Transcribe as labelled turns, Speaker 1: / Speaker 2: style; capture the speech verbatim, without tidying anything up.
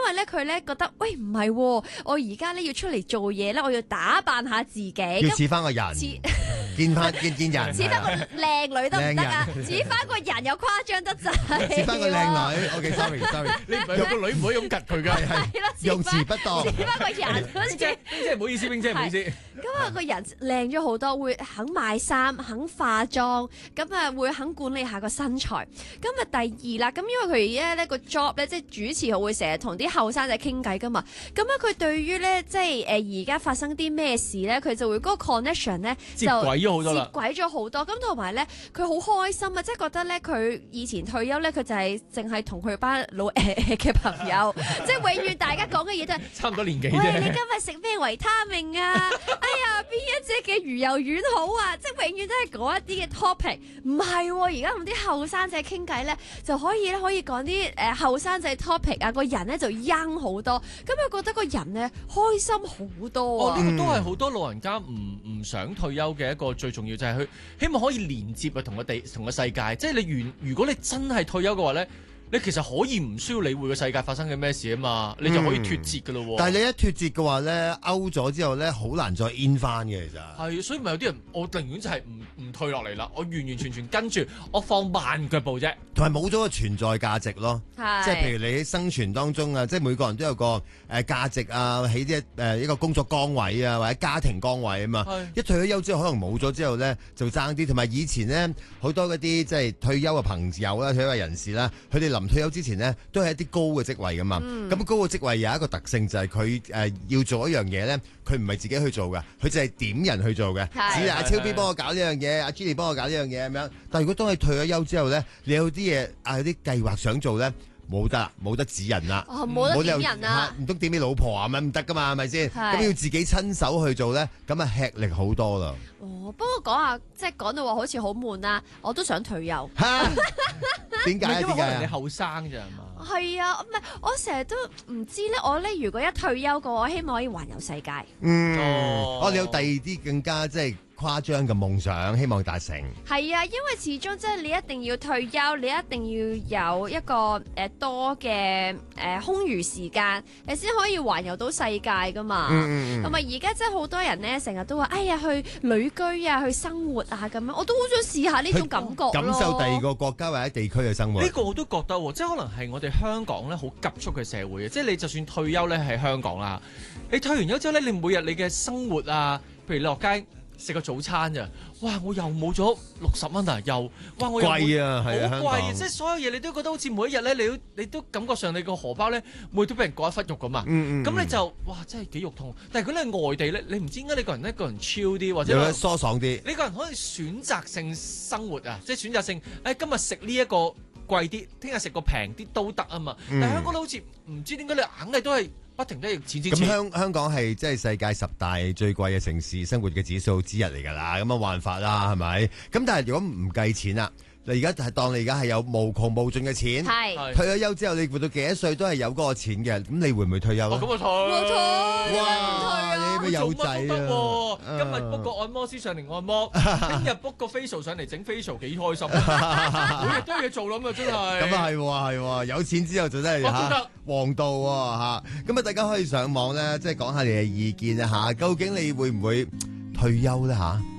Speaker 1: 為咧佢咧覺得，喂唔係，我而家咧要出嚟做嘢咧，我要打扮下自己，
Speaker 2: 要似翻個人，見翻見見人，
Speaker 1: 似翻個靚女得唔得啊？似翻個人又誇張得滯，
Speaker 2: 似翻個靚女。OK，sorry sorry，
Speaker 3: 你唔係個女唔可以咁及佢㗎，
Speaker 1: 係咯，
Speaker 2: 用詞不當，
Speaker 1: 似翻個人嗰時。
Speaker 3: 冰姐唔好意思，冰姐唔好意思。
Speaker 1: 咁啊，個人靚咗好多，會肯買衫，肯化妝，咁啊會肯管理下個身材。咁啊第二啦，咁因為佢而家咧個 job 咧，即係主持好會成日同啲後生仔傾偈噶嘛。咁啊佢對於咧即係誒而家發生啲咩事咧，佢就會嗰個 connection 咧就
Speaker 3: 接軌咗好多啦，
Speaker 1: 接軌咗好多。咁同埋咧，佢好開心啊！即係覺得咧，佢以前退休咧，佢就係淨係同佢班老誒嘅朋友，即係永遠大家講嘅嘢都係
Speaker 3: 差唔多年紀
Speaker 1: 喂，
Speaker 3: 啫。
Speaker 1: 你今日食咩維他命啊？哎呀，邊一隻嘅魚油丸好啊？即係永遠都係講一啲嘅 topic。唔係喎，而家同啲後生仔傾偈咧，就可以咧可以講啲誒後生仔 topic 啊，個人咧就 young 好多，咁佢覺得個人咧開心好多啊！
Speaker 3: 哦，呢個都係好多老人家唔唔想退休嘅一個最重要，就係佢希望可以連接啊同個地同個世界。即係你如如果你真係退休嘅話咧，你其實可以唔需要理會個世界發生嘅咩事啊嘛，你就可以脫節噶咯喎。
Speaker 2: 但係你一脫節嘅話咧，勾咗之後咧，好難再 in 翻嘅其實。
Speaker 3: 係，所以咪有啲人，我寧願就係唔唔退落嚟啦，我完完全全跟住，我放慢腳步啫。
Speaker 2: 同埋冇咗個存在價值咯，
Speaker 1: 係
Speaker 2: 即係譬如你喺生存當中啊，即係每個人都有個誒價值啊，喺啲誒一個工作崗位啊，或者家庭崗位啊嘛。一退咗休之後，可能冇咗之後咧，就爭啲。同埋以前咧，好多嗰啲即係退休嘅朋友啦、退休嘅人士啦，佢哋臨退休之前咧，都係一啲高嘅職位噶嘛。咁、嗯、高嘅職位有一個特性就係佢誒要做一樣嘢咧，佢唔係自己去做嘅，佢就係點人去做嘅。只係阿超 B 幫我搞呢樣嘢，阿 Judy 幫我搞呢樣嘢咁樣。但係如果當你退咗休之後咧，你有啲嘢啊，有啲計劃想做咧，冇得冇得指人啦，
Speaker 1: 哦冇得點人啊，
Speaker 2: 唔通點你老婆啊？咪唔得噶嘛，係咪先？咁要自己親手去做咧，咁啊吃力好多啦。
Speaker 1: 哦，不過講下即係講到話好似好悶啦，我都想退休。
Speaker 2: 點解？
Speaker 3: 因為可能你
Speaker 2: 點解？
Speaker 3: 後生咋嘛？
Speaker 1: 係啊，唔係我成日都唔知咧。我咧如果一退休嘅話，我希望可以環遊世界。
Speaker 2: 嗯，
Speaker 3: 哦，
Speaker 2: 我哋有第二啲更加即係誇張嘅夢想，希望達成。
Speaker 1: 係啊，因為始終即係你一定要退休，你一定要有一個誒、呃、多嘅誒、呃、空餘時間，你先可以環遊到世界噶嘛。同埋而家真係好多人咧，成日都話：哎呀，去旅居啊，去生活啊咁樣。我都好想試下呢種感覺咯，
Speaker 2: 感受第二個國家或者地區嘅生活。
Speaker 3: 呢個我都覺得喎，即係可能係我哋香港咧好急速嘅社會嘅，即係你就算退休咧喺香港啦，你退完休之後咧，你每日你嘅生活啊，譬如你落街食個早餐咋，哇！我又冇咗六十蚊啊，又哇我又
Speaker 2: 貴啊，係啊，
Speaker 3: 好貴，即係所有嘢你都覺得好似每一日咧，你都你都感覺上你個荷包咧，每日都俾人割一忽肉咁啊，咁、嗯嗯、你就哇真係幾肉痛。但係如果你係外地咧，你唔知點解你個人一個人超啲，或者
Speaker 2: 疏爽啲，
Speaker 3: 你個人可以選擇性生活啊，即係選擇性，誒、哎、今日食呢一個貴啲，聽日食個平啲都得啊嘛。但係香港都好似唔知點解你硬係都係。不停都要錢錢錢。
Speaker 2: 咁香香港係即係世界十大最貴嘅城市生活嘅指數之一嚟㗎啦，咁啊冇辦法啦，係咪？咁但係如果唔計錢啦，你而家係當你而家係有無窮無盡嘅錢，
Speaker 1: 係
Speaker 2: 退咗休之後你活到幾多歲都係有嗰個錢嘅，咁你會唔會退休咧？
Speaker 3: 哦，咁啊退，
Speaker 1: 冇退，
Speaker 2: 哇！你咪有仔啊！
Speaker 3: 今日 book 個按摩師上嚟按摩，聽日 book 個 facial 上嚟整 facial，幾開心啊！每日都有嘢做啦嘛，真係。
Speaker 2: 咁啊係喎係喎，有錢之後就真係嚇王道喎嚇。咁啊大家可以上網咧，即係講下你嘅意見啊嚇，究竟你會唔會退休咧嚇？